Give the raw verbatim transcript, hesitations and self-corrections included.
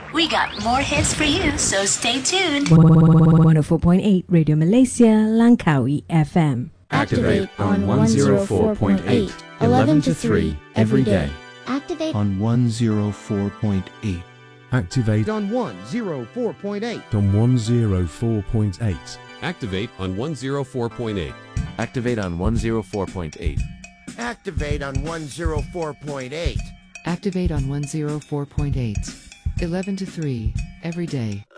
We got more hits for you, so stay tuned. one oh four point eight Radio Malaysia, Langkawi F M. Activate on one oh four point eight, eleven to three, every day. Activate on one oh four point eight. Activate on one oh four point eight. on one oh four point eight. Activate on one oh four point eight. Activate on one oh four point eight. Activate on one oh four point eight. Activate on one oh four point eight. eleven to three, every day.